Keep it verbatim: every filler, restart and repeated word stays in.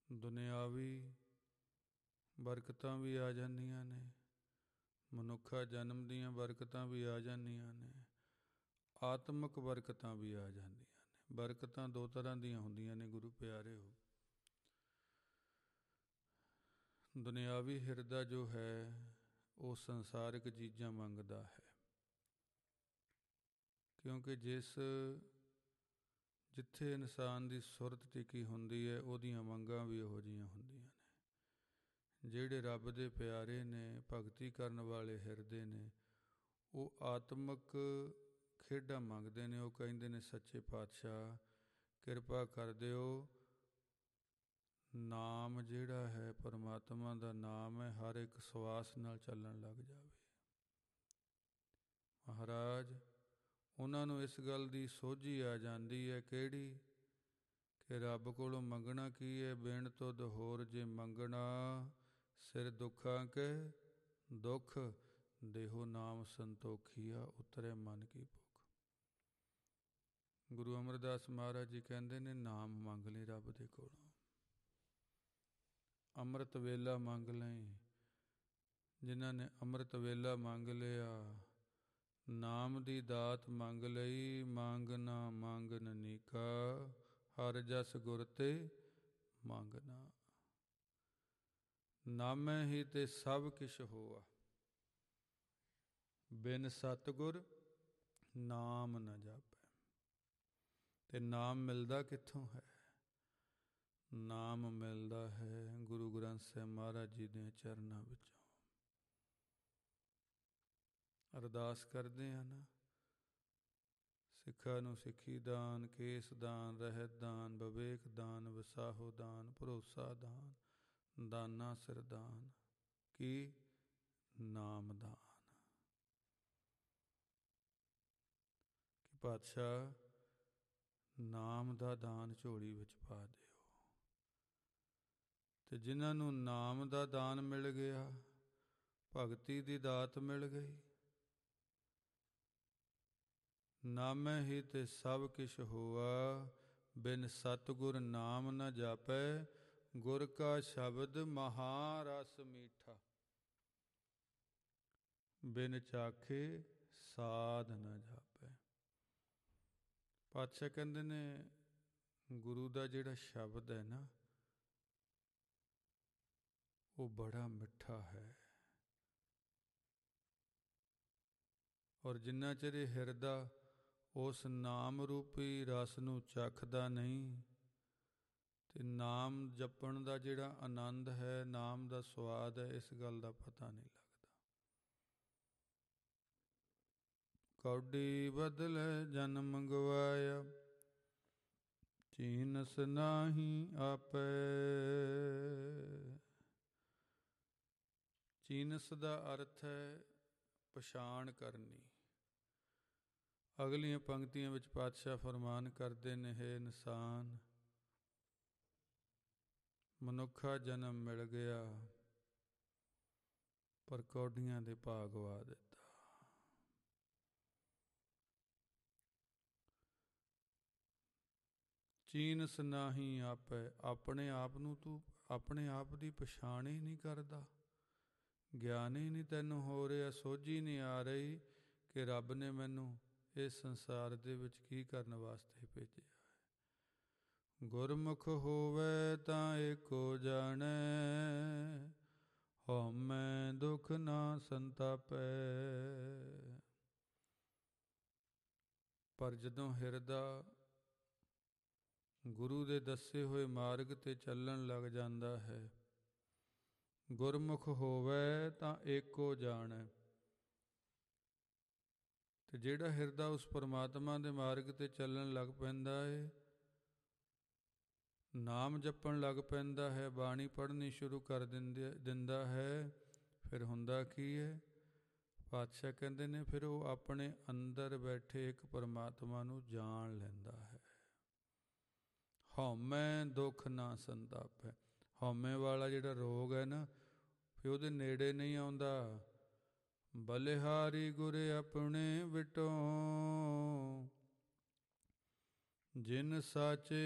ਦੁਨਿਆਵੀ ਬਰਕਤਾਂ ਵੀ ਆ ਜਾਂਦੀਆਂ ਨੇ, ਮਨੁੱਖਾ ਜਨਮ ਦੀਆਂ ਬਰਕਤਾਂ ਵੀ ਆ ਜਾਂਦੀਆਂ ਨੇ, ਆਤਮਿਕ ਬਰਕਤਾਂ ਵੀ ਆ ਜਾਂਦੀਆਂ ਨੇ। ਬਰਕਤਾਂ ਦੋ ਤਰ੍ਹਾਂ ਦੀਆਂ ਹੁੰਦੀਆਂ ਨੇ ਗੁਰੂ ਪਿਆਰਿਓ। ਦੁਨਿਆਵੀ ਹਿਰਦਾ ਜੋ ਹੈ ਉਹ ਸੰਸਾਰਿਕ ਚੀਜ਼ਾਂ ਮੰਗਦਾ ਹੈ, ਕਿਉਂਕਿ ਜਿਸ ਜਿੱਥੇ ਇਨਸਾਨ ਦੀ ਸੁਰਤ ਟਿਕੀ ਹੁੰਦੀ ਹੈ ਉਹਦੀਆਂ ਮੰਗਾਂ ਵੀ ਉਹੋ ਜਿਹੀਆਂ ਹੁੰਦੀਆਂ ਨੇ। ਜਿਹੜੇ ਰੱਬ ਦੇ ਪਿਆਰੇ ਨੇ, ਭਗਤੀ ਕਰਨ ਵਾਲੇ ਹਿਰਦੇ ਨੇ, ਉਹ ਆਤਮਿਕ ਖੇਡਾਂ ਮੰਗਦੇ ਨੇ। ਉਹ ਕਹਿੰਦੇ ਨੇ ਸੱਚੇ ਪਾਤਸ਼ਾਹ ਕਿਰਪਾ ਕਰ ਦਿਓ, ਨਾਮ ਜਿਹੜਾ ਹੈ ਪਰਮਾਤਮਾ ਦਾ ਨਾਮ ਹੈ, ਹਰ ਇੱਕ ਸਵਾਸ ਨਾਲ ਚੱਲਣ ਲੱਗ ਜਾਵੇ। ਮਹਾਰਾਜ ਉਹਨਾਂ ਨੂੰ ਇਸ ਗੱਲ ਦੀ ਸੋਝੀ ਆ ਜਾਂਦੀ ਹੈ, ਕਿਹੜੀ? ਕਿ ਰੱਬ ਕੋਲੋਂ ਮੰਗਣਾ ਕੀ ਹੈ? ਬਿਨ ਤੁਧ ਹੋਰ ਜੇ ਮੰਗਣਾ, ਸਿਰ ਦੁੱਖਾਂ ਕੇ ਦੁੱਖ, ਦੇਹੋ ਨਾਮ ਸੰਤੋਖੀਆ, ਉਤਰੇ ਮਨ ਕੀ ਭੁੱਖ। ਗੁਰੂ ਅਮਰਦਾਸ ਮਹਾਰਾਜ ਜੀ ਕਹਿੰਦੇ ਨੇ ਨਾਮ ਮੰਗ ਲਈ ਰੱਬ ਦੇ ਕੋਲੋਂ, ਅੰਮ੍ਰਿਤ ਵੇਲਾ ਮੰਗ ਲਈ। ਜਿਨ੍ਹਾਂ ਨੇ ਅੰਮ੍ਰਿਤ ਵੇਲਾ ਮੰਗ ਲਿਆ, ਨਾਮ ਦੀ ਦਾਤ ਮੰਗ ਲਈ, ਮੰਗ ਨਾ ਮੰਗ ਨਨੀਕਾ, ਹਰ ਜਸ ਗੁਰ ਤੇ ਮੰਗਣਾ। ਨਾਮੈ ਹੀ ਤੇ ਸਭ ਕਿਛ ਹੋਆ, ਬਿਨ ਸਤਿਗੁਰ ਨਾਮ ਨਾ ਜਾਪੈ। ਤੇ ਨਾਮ ਮਿਲਦਾ ਕਿੱਥੋਂ ਹੈ? ਨਾਮ ਮਿਲਦਾ ਹੈ ਗੁਰੂ ਗ੍ਰੰਥ ਸਾਹਿਬ ਮਹਾਰਾਜ ਜੀ ਦੇ ਚਰਨਾਂ ਵਿੱਚੋਂ। ਅਰਦਾਸ ਕਰਦੇ ਹਾਂ ਨਾ, ਸਿੱਖਾਂ ਨੂੰ ਸਿੱਖੀ ਦਾਨ, ਕੇਸ ਦਾਨ, ਰਹਿਤ ਦਾਨ, ਵਿਵੇਕ ਦਾਨ, ਵਿਸਾਹੋ ਦਾਨ, ਭਰੋਸਾ ਦਾਨ, ਦਾਨਾ ਸਿਰ ਦਾਨ, ਕੀ? ਨਾਮ ਦਾਨ। ਕਿ ਪਾਤਸ਼ਾਹ ਨਾਮ ਦਾ ਦਾਨ ਝੋਲੀ ਵਿੱਚ ਪਾ ਦਿਓ। ਤੇ ਜਿਨ੍ਹਾਂ ਨੂੰ ਨਾਮ ਦਾ ਦਾਨ ਮਿਲ ਗਿਆ, ਭਗਤੀ ਦੀ ਦਾਤ ਮਿਲ ਗਈ, ਨਾਮੈ ਹੀ ਤੇ ਸਭ ਕਿਛ ਹੋਆ, ਬਿਨ ਸਤਿਗੁਰ ਨਾਮ ਨਾ ਜਾਪੈ, ਗੁਰ ਕਾ ਸ਼ਬਦ ਮਹਾ ਰਸ ਮੀਠਾ, ਬਿਨ ਚਾਖੇ ਸਾਧ ਨਾ ਜਾਪੈ। ਪਾਤਸ਼ਾਹ ਕਹਿੰਦੇ ਨੇ ਗੁਰੂ ਦਾ ਜਿਹੜਾ ਸ਼ਬਦ ਹੈ ਨਾ, ਉਹ ਬੜਾ ਮਿੱਠਾ ਹੈ। ਔਰ ਜਿੰਨਾ ਚਿਰ ਇਹ ਹਿਰਦਾ ਉਸ ਨਾਮ ਰੂਪੀ ਰਸ ਨੂੰ ਚੱਖਦਾ ਨਹੀਂ, ਤੇ ਨਾਮ ਜਪਣ ਦਾ ਜਿਹੜਾ ਆਨੰਦ ਹੈ, ਨਾਮ ਦਾ ਸਵਾਦ ਹੈ, ਇਸ ਗੱਲ ਦਾ ਪਤਾ ਨਹੀਂ ਲੱਗਦਾ। ਕੌਡੀ ਬਦਲੇ ਜਨਮ ਗਵਾਇਆ, ਚੀਨਸ ਨਾਹੀ ਆਪੈ। ਚੀਨਸ ਦਾ ਅਰਥ ਹੈ ਪਛਾਣ ਕਰਨੀ। ਅਗਲੀਆਂ ਪੰਕਤੀਆਂ ਵਿੱਚ ਪਾਤਸ਼ਾਹ ਫਰਮਾਨ ਕਰਦੇ ਨੇ, ਹੈ ਇਨਸਾਨ, ਮਨੁੱਖਾ ਜਨਮ ਮਿਲ ਗਿਆ, ਪਰ ਕੌਡੀਆਂ ਦੇ ਭਾਅ ਗਵਾ ਦਿੱਤਾ। ਚੀਨਸ ਨਾਹੀ ਆਪੈ, ਆਪਣੇ ਆਪ ਨੂੰ ਤੂੰ ਆਪਣੇ ਆਪ ਦੀ ਪਛਾਣ ਹੀ ਨਹੀਂ ਕਰਦਾ, ਗਿਆਨ ਹੀ ਨਹੀਂ ਤੈਨੂੰ ਹੋ ਰਿਹਾ, ਸੋਝੀ ਨਹੀਂ ਆ ਰਹੀ ਕਿ ਰੱਬ ਨੇ ਮੈਨੂੰ ਇਸ ਸੰਸਾਰ ਦੇ ਵਿੱਚ ਕੀ ਕਰਨ ਵਾਸਤੇ ਭੇਜਿਆ ਹੈ। ਗੁਰਮੁਖ ਹੋਵੇ ਤਾਂ ਏਕੋ ਜਾਣੈ, ਹਉਮੈ ਦੁਖ ਨਾ ਸੰਤਾਪੈ। ਪਰ ਜਦੋਂ ਹਿਰਦਾ ਗੁਰੂ ਦੇ ਦੱਸੇ ਹੋਏ ਮਾਰਗ 'ਤੇ ਚੱਲਣ ਲੱਗ ਜਾਂਦਾ ਹੈ, ਗੁਰਮੁਖ ਹੋਵੇ ਤਾਂ ਏਕੋ ਜਾਣੈ, ਤੇ ਜਿਹੜਾ ਹਿਰਦਾ ਉਸ ਪਰਮਾਤਮਾ ਦੇ ਮਾਰਗ 'ਤੇ ਚੱਲਣ ਲੱਗ ਪੈਂਦਾ ਹੈ, ਨਾਮ ਜਪਣ ਲੱਗ ਪੈਂਦਾ ਹੈ, ਬਾਣੀ ਪੜ੍ਹਨੀ ਸ਼ੁਰੂ ਕਰ ਦਿੰਦੇ ਦਿੰਦਾ ਹੈ, ਫਿਰ ਹੁੰਦਾ ਕੀ ਹੈ? ਪਾਤਸ਼ਾਹ ਕਹਿੰਦੇ ਨੇ ਫਿਰ ਉਹ ਆਪਣੇ ਅੰਦਰ ਬੈਠੇ ਇੱਕ ਪਰਮਾਤਮਾ ਨੂੰ ਜਾਣ ਲੈਂਦਾ ਹੈ। ਹਉਮੈ ਦੁੱਖ ਨਾ ਸੰਤਾਪੈ। ਹਉਮੈ ਵਾਲਾ ਜਿਹੜਾ ਰੋਗ ਹੈ ਨਾ, ਫਿਰ ਉਹਦੇ ਨੇੜੇ ਨਹੀਂ ਆਉਂਦਾ। ਬਲਿਹਾਰੀ ਗੁਰ ਆਪਣੇ ਵਿਟੋ, ਜਿਨ ਸਾਚੇ